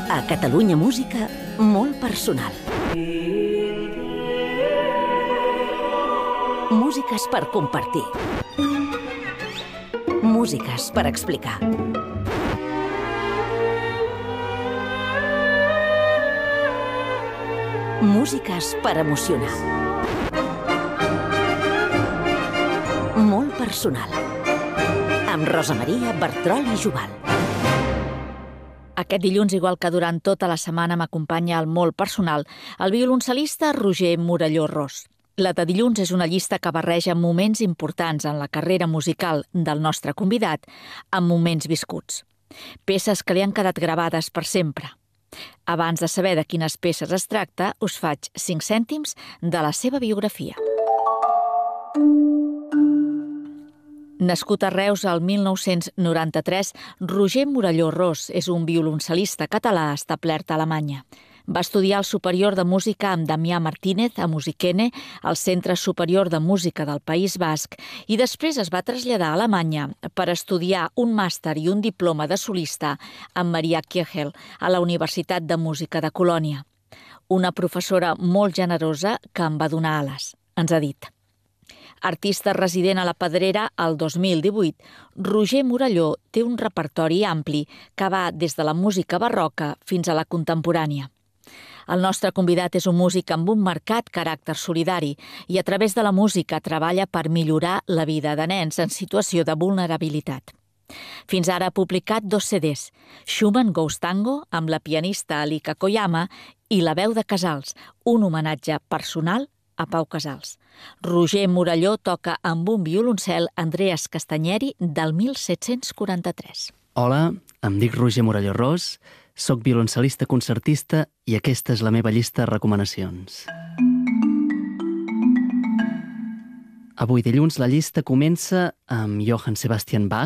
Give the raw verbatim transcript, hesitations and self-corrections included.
A Catalunya Música, molt personal. Músiques per compartir. Músiques per explicar. Músiques per emocionar. Molt personal. Amb Rosa Maria Bertrol i Jubal. Aquest dilluns, igual que durant tota la setmana, m'acompanya el molt personal el violoncel·lista Roger Morelló Ros. La de dilluns és una llista que barreja moments importants en la carrera musical del nostre convidat amb moments viscuts. Peces que li han quedat gravades per sempre. Abans de saber de quines peces es tracta, us faig cinc cèntims de la seva biografia. Nascut a Reus el mil nou-cents noranta-tres, Roger Morelló Ros és un violoncel·lista català establert a Alemanya. Va estudiar el Superior de Música amb Damià Martínez a Musikene, al Centre Superior de Música del País Basc, i després es va traslladar a Alemanya per estudiar un màster i un diploma de solista amb Maria Kirchel a la Universitat de Música de Colònia. Una professora molt generosa que em va donar ales, ens ha dit. Artista resident a la Pedrera el dos mil divuit, Roger Morelló té un repertori ampli que va des de la música barroca fins a la contemporània. El nostre convidat és un músic amb un marcat caràcter solidari i a través de la música treballa per millorar la vida de nens en situació de vulnerabilitat. Fins ara ha publicat dos C Ds, Schumann Goes Tango, amb la pianista Alika Koyama, i La veu de Casals, un homenatge personal a Pau Casals. Roger Morelló toca amb un violoncel Andreas Castanyeri del mil set-cents quaranta-tres. Hola, em dic Roger Morelló Ros, soc violoncel·lista concertista i aquesta és la meva llista de recomanacions. Avui dilluns la llista comença amb Johann Sebastian Bach,